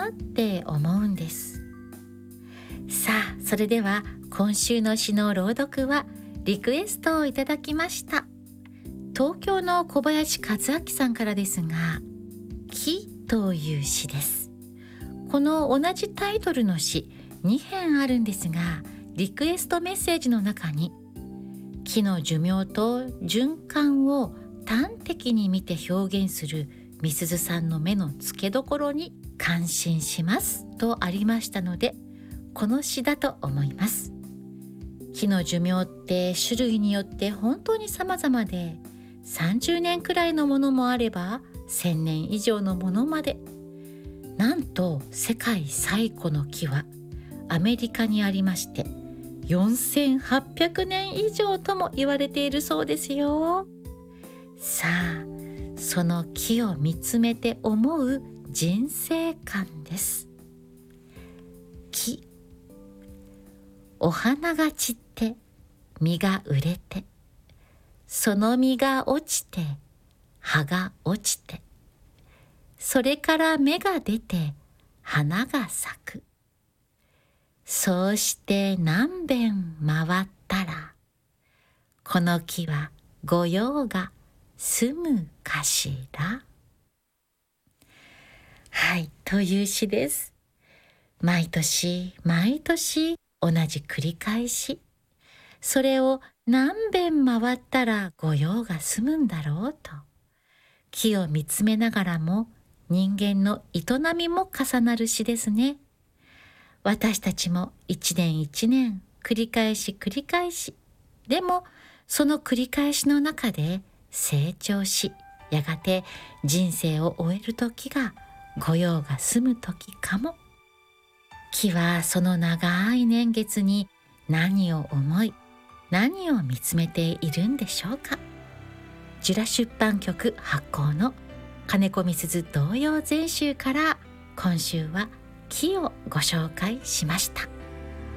なって思うんです。さあ、それでは今週の詩の朗読はリクエストをいただきました。東京の小林和明さんからですが、木という詩です。この同じタイトルの詩2編あるんですが、リクエストメッセージの中に木の寿命と循環を端的に見て表現するみすずさんの目の付けどころに感心しますとありましたので、この詩だと思います。木の寿命って種類によって本当に様々で、30年くらいのものもあれば1000年以上のものまで。なんと世界最古の木はアメリカにありまして、4800年以上とも言われているそうですよ。さあ、その木を見つめて思う人生観です。木。お花が散って実が売れて、その実が落ちて葉が落ちて、それから芽が出て花が咲く。そうして何遍回ったら、この木は御用が済むかしら。はい、という詩です。毎年毎年同じ繰り返し。それを何遍回ったら御用が済むんだろうと。木を見つめながらも人間の営みも重なる詩ですね。私たちも一年一年繰り返し繰り返し、でもその繰り返しの中で成長し、やがて人生を終える時が御用が済む時かも。木はその長い年月に何を思い、何を見つめているんでしょうか。ジュラ出版局発行の金子みすず童謡全集から今週は木をご紹介しました。